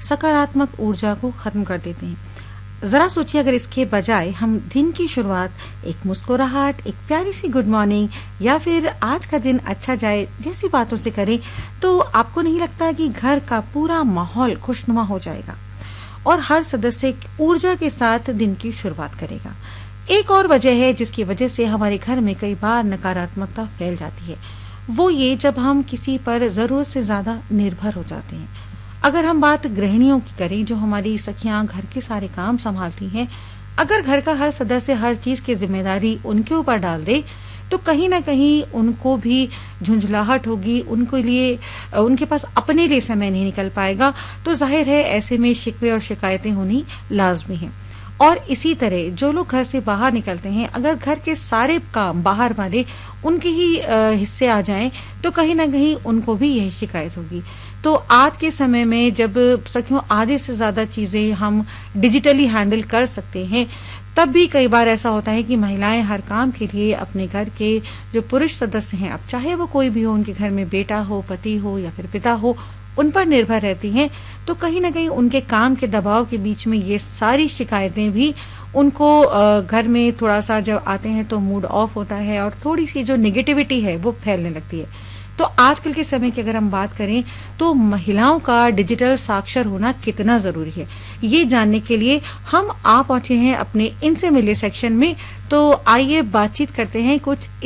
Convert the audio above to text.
सकारात्मक ऊर्जा को खत्म कर देते हैं। जरा सोचिए, अगर इसके बजाय हम दिन की शुरुआत एक मुस्कुराहट, एक प्यारी सी गुड मॉर्निंग या फिर आज का दिन अच्छा जाए जैसी बातों से करें, तो आपको नहीं लगता कि घर का पूरा माहौल खुशनुमा हो जाएगा और हर सदस्य ऊर्जा के साथ दिन की शुरुआत करेगा। एक और वजह है जिसकी वजह से हमारे घर में कई बार नकारात्मकता फैल जाती है, वो ये जब हम किसी पर जरूरत से ज्यादा निर्भर हो जाते हैं। अगर हम बात गृहिणियों की करें, जो हमारी सखियां घर के सारे काम संभालती हैं, अगर घर का हर सदस्य हर चीज की जिम्मेदारी उनके ऊपर डाल दे तो कहीं ना कहीं उनको भी झुंझलाहट होगी, उनके पास अपने लिए समय नहीं निकल पाएगा। तो जाहिर है ऐसे में शिकवे और शिकायतें होनी लाजमी हैं। और इसी तरह जो लोग घर से बाहर निकलते हैं, अगर घर के सारे काम बाहर वाले उनके ही हिस्से आ जाएं तो कहीं ना कहीं उनको भी यही शिकायत होगी। तो आज के समय में जब सखियों आधे से ज्यादा चीजें हम डिजिटली हैंडल कर सकते हैं, तब भी कई बार ऐसा होता है कि महिलाएं हर काम के लिए अपने घर के जो पुरुष सदस्य हैं, अब चाहे वो कोई भी हो, उनके घर में बेटा हो, पति हो या फिर पिता हो, उन पर निर्भर रहती हैं। तो कहीं ना कहीं उनके काम के दबाव के बीच में ये सारी शिकायतें भी उनको घर में थोड़ा सा जब आते हैं तो मूड ऑफ होता है और थोड़ी सी जो नेगेटिविटी है वो फैलने लगती है। तो आजकल के समय की अगर हम बात करें तो महिलाओं का डिजिटल साक्षर होना कितना जरूरी है, ये जानने के लिए हम आ पहुंचे हैं अपने इनसे मिले सेक्शन में। तो आइए बातचीत करते हैं कुछ